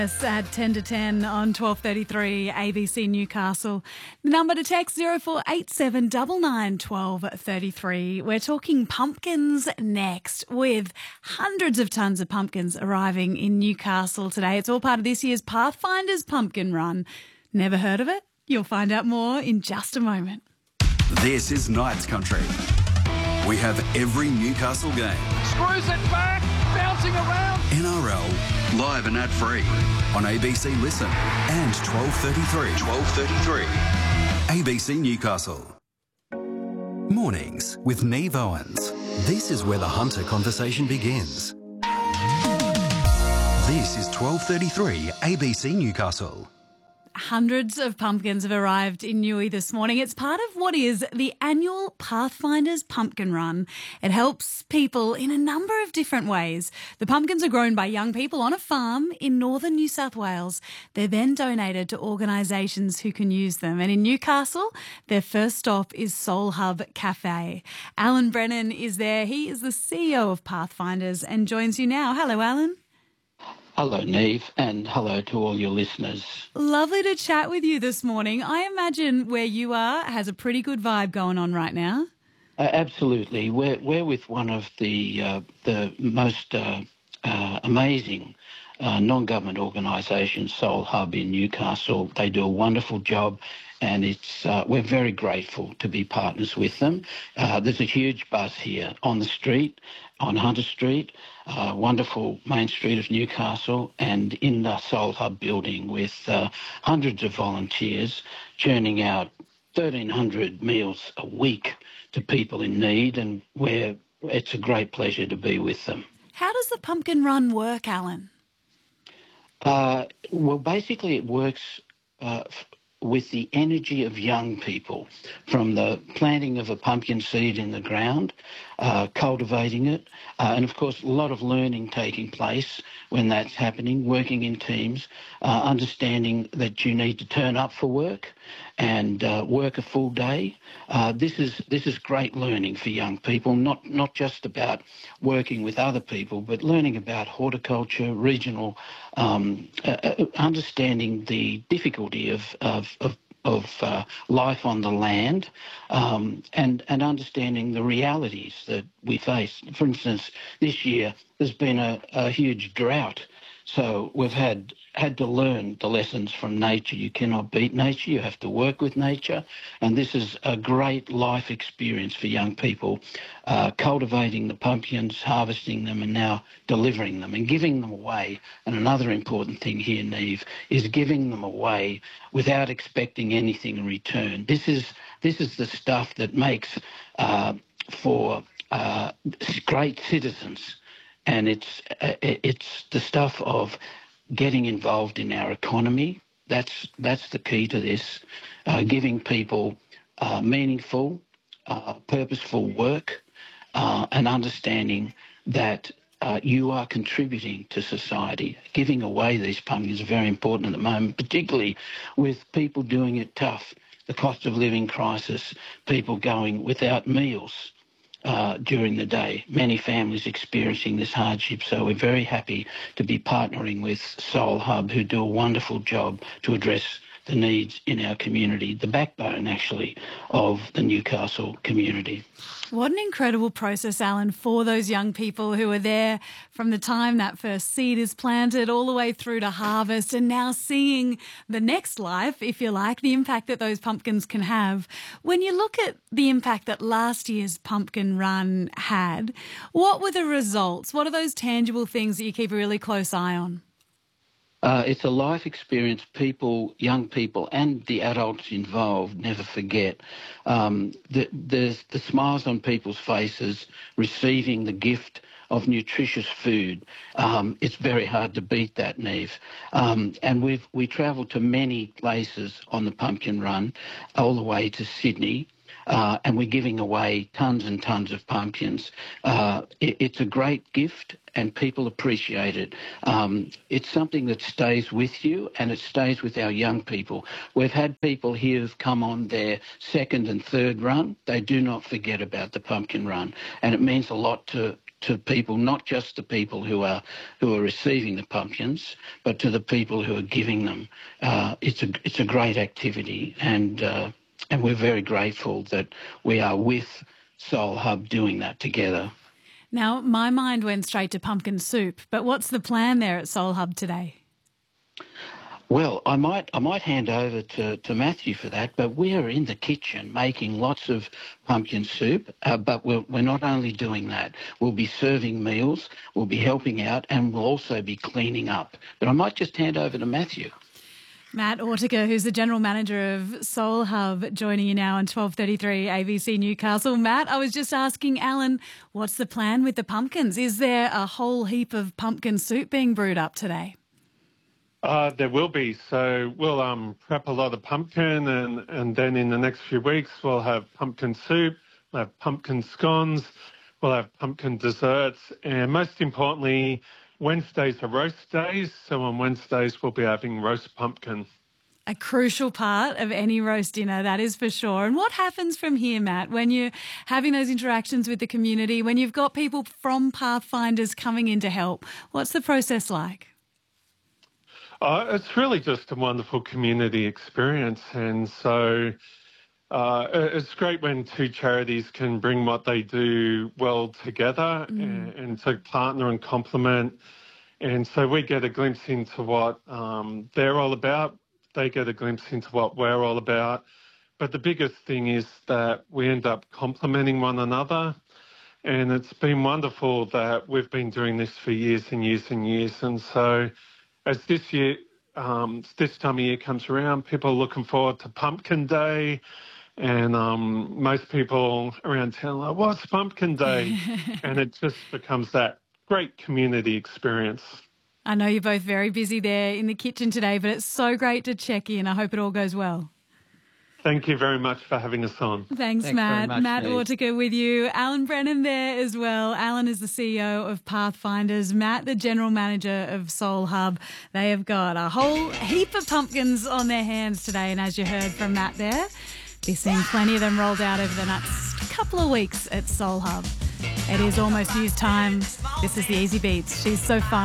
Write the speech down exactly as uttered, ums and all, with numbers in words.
Yes, at ten to ten on twelve thirty-three A B C Newcastle. The number to text zero four eight seven nine nine one two three three. We're talking pumpkins next, with hundreds of tons of pumpkins arriving in Newcastle today. It's all part of this year's Pathfinders Pumpkin Run. Never heard of it? You'll find out more in just a moment. This is Knights Country. We have every Newcastle game. Screws it back, bouncing around. N R L, live and ad-free on A B C Listen and twelve thirty-three. twelve thirty-three. A B C Newcastle. Mornings with Neve Owens. This is where the Hunter conversation begins. This is twelve thirty-three A B C Newcastle. Hundreds of pumpkins have arrived in Newey this morning. It's part of what is the annual Pathfinders Pumpkin Run. It helps people in a number of different ways. The pumpkins are grown by young people on a farm in northern New South Wales. They're then donated to organisations who can use them. And in Newcastle, their first stop is Soul Hub Cafe. Alan Brennan is there. He is the C E O of Pathfinders and joins you now. Hello, Alan. Hello, Neve, and hello to all your listeners. Lovely to chat with you this morning. I imagine where you are has a pretty good vibe going on right now. Uh, absolutely. We're, we're with one of the, uh, the most uh, uh, amazing uh, non-government organisations, Soul Hub in Newcastle. They do a wonderful job, and it's uh, we're very grateful to be partners with them. Uh, there's a huge buzz here on the street, on Hunter Street, uh, wonderful main street of Newcastle, and in the Soul Hub building with uh, hundreds of volunteers churning out thirteen hundred meals a week to people in need, and where it's a great pleasure to be with them. How does the pumpkin run work, Alan? Uh, well, basically it works uh, f- with the energy of young people, from the planting of a pumpkin seed in the ground, uh, cultivating it, uh, and of course a lot of learning taking place when that's happening, working in teams, uh, understanding that you need to turn up for work and uh, work a full day. Uh, this is this is great learning for young people, not not just about working with other people, but learning about horticulture, regional, um, uh, understanding the difficulty of of of, of uh, life on the land, um, and and understanding the realities that we face. For instance, this year there's been a, a huge drought. So we've had had to learn the lessons from nature. You cannot beat nature. You have to work with nature. And this is a great life experience for young people, uh, cultivating the pumpkins, harvesting them, and now delivering them and giving them away. And another important thing here, Neve, is giving them away without expecting anything in return. This is, this is the stuff that makes uh, for uh, great citizens. And it's it's the stuff of getting involved in our economy. That's that's the key to this, uh, giving people uh, meaningful, uh, purposeful work, uh, and understanding that uh, you are contributing to society. Giving away these pumpkins is very important at the moment, particularly with people doing it tough. The cost of living crisis, people going without meals Uh, during the day. Many families experiencing this hardship, so we're very happy to be partnering with Soul Hub, who do a wonderful job to address the needs in our community, the backbone actually of the Newcastle community. What an incredible process, Alan, for those young people who are there from the time that first seed is planted all the way through to harvest, and now seeing the next life, if you like, the impact that those pumpkins can have. When you look at the impact that last year's pumpkin run had, what were the results? What are those tangible things that you keep a really close eye on? Uh, it's a life experience people, young people and the adults involved never forget. Um, the, the, the smiles on people's faces, receiving the gift of nutritious food. Um, it's very hard to beat that, Neve. Um, and we've we travelled to many places on the pumpkin run, all the way to Sydney. Uh, and we're giving away tons and tons of pumpkins. Uh, it, it's a great gift, and people appreciate it. Um, it's something that stays with you, and it stays with our young people. We've had people here who've come on their second and third run. They do not forget about the pumpkin run, and it means a lot to to people, not just the people who are who are receiving the pumpkins, but to the people who are giving them. Uh, it's a it's a great activity, and uh, and we're very grateful that we are with Soul Hub doing that together. Now, my mind went straight to pumpkin soup, but what's the plan there at Soul Hub today? Well, I might I might hand over to, to Matthew for that, but we're in the kitchen making lots of pumpkin soup, uh, but we're, we're not only doing that. We'll be serving meals, we'll be helping out, and we'll also be cleaning up. But I might just hand over to Matthew. Matt Ortica, who's the General Manager of Soul Hub, joining you now on twelve thirty-three A B C Newcastle. Matt, I was just asking Alan, what's the plan with the pumpkins? Is there a whole heap of pumpkin soup being brewed up today? Uh, there will be. So we'll um, prep a lot of pumpkin, and, and then in the next few weeks we'll have pumpkin soup, we'll have pumpkin scones, we'll have pumpkin desserts, and most importantly, Wednesdays are roast days. So on Wednesdays we'll be having roast pumpkin. A crucial part of any roast dinner, that is for sure. And what happens from here, Matt, when you're having those interactions with the community, when you've got people from Pathfinders coming in to help? What's the process like? Uh, it's really just a wonderful community experience, and so uh, it's great when two charities can bring what they do well together mm. and, and to partner and complement. And so we get a glimpse into what um, they're all about. They get a glimpse into what we're all about. But the biggest thing is that we end up complementing one another. And it's been wonderful that we've been doing this for years and years and years. And so as this year, um, this time of year comes around, people are looking forward to Pumpkin Day, and um, most people around town are like, what's Pumpkin Day? And it just becomes that great community experience. I know you're both very busy there in the kitchen today, but it's so great to check in. I hope it all goes well. Thank you very much for having us on. Thanks, Thanks Matt. Much, Matt Steve. Ortica with you. Alan Brennan there as well. Alan is the C E O of Pathfinders. Matt, the General Manager of Soul Hub. They have got a whole heap of pumpkins on their hands today. And as you heard from Matt there, be seeing plenty of them rolled out over the next couple of weeks at Soul Hub. It is almost news time. This is the Easy Beats. She's so fun.